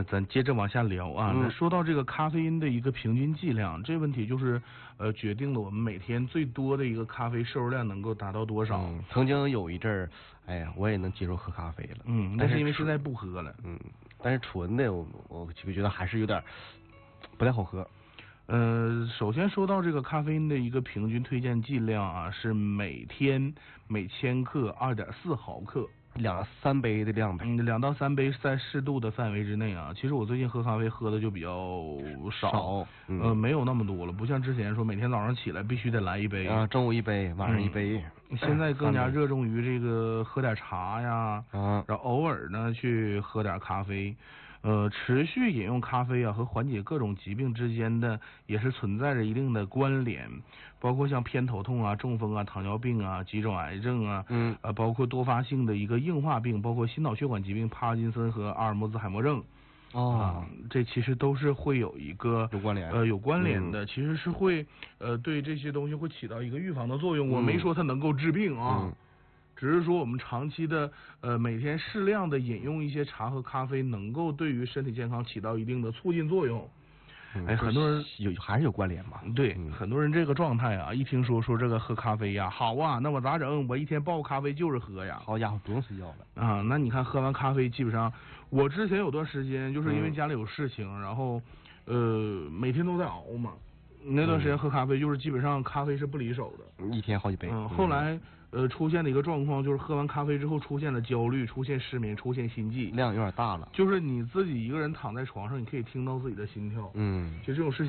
咱接着往下聊啊。 嗯那说到这个咖啡因的一个平均剂量，这问题就是决定了我们每天最多的一个咖啡摄入量能够达到多少。 曾经有一阵儿，哎呀，我也能接受喝咖啡了。 但是因为现在不喝了。 但是纯的我觉得还是有点不太好喝。 首先说到这个咖啡因的一个平均推荐剂量啊，是每天每千克2.4毫克 ，2、3杯的量呗。 2到3杯在适度的范围之内啊。其实我最近喝咖啡喝的就比较少，没有那么多了，不像之前说每天早上起来必须得来一杯啊，中午一杯，晚上一杯。 现在更加热衷于这个喝点茶呀，然后偶尔呢去喝点咖啡。持续饮用咖啡啊和缓解各种疾病之间的也是存在着一定的关联，包括像偏头痛啊、中风啊、糖尿病啊、几种癌症啊，包括多发性的一个硬化病，包括心脑血管疾病、帕金森和阿尔兹海默症。这其实都是会有一个有关联的，其实是会对这些东西会起到一个预防的作用。我没说它能够治病啊。只是说我们长期的每天适量的饮用一些茶和咖啡，能够对于身体健康起到一定的促进作用。很多人还是有关联嘛。 对，很多人这个状态啊，一听说这个喝咖啡呀，好啊，那我咋整？我一天泡咖啡就是喝呀。 好家伙，不用睡觉了啊！那你看喝完咖啡，基本上我之前有段时间就是因为家里有事情，然后每天都在熬嘛。那段时间喝咖啡就是基本上咖啡是不离手的， 一天好几杯。 后来出现的一个状况就是喝完咖啡之后出现了焦虑，出现失眠，出现心悸， 量有点大了。 就是你自己一个人躺在床上，你可以听到自己的心跳。其实这种事情。